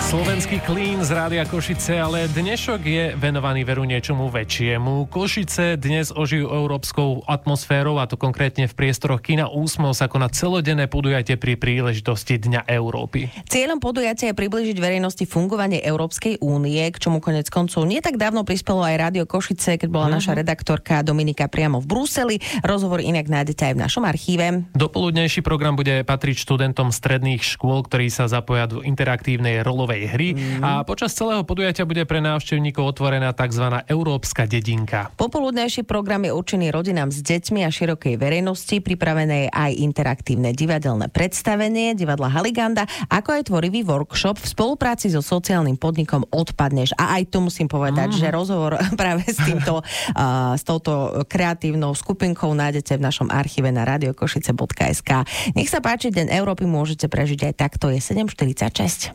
Slovenský Clean z Rádia Košice, ale dnešok je venovaný veru niečomu väčšiemu. Košice dnes ožijú európskou atmosférou, a to konkrétne v priestoroch kina Úsmos ako na celodenné podujatie pri príležitosti Dňa Európy. Cieľom podujatia je priblížiť verejnosti fungovanie Európskej únie, k čomu konec koncov nie tak dávno prispelo aj Rádio Košice, keď bola naša redaktorka Dominika priamo v Bruseli. Rozhovor inak nájdete aj v našom archíve. Dopoludnejší program bude patriť študentom stredných škôl, ktorí sa zapoja do interaktívnej rolovej hry a počas celého podujatia bude pre návštevníkov otvorená tzv. Európska dedinka. Popoludnejší program je určený rodinám s deťmi a širokej verejnosti. Pripravené je aj interaktívne divadelné predstavenie divadla Haliganda, ako aj tvorivý workshop v spolupráci so sociálnym podnikom Odpadneš. A aj tu musím povedať, že rozhovor práve s touto kreatívnou skupinkou nájdete v našom archíve na radiokošice.sk. Nech sa páči, Deň Európy môžete prežiť aj takto, je 7:46.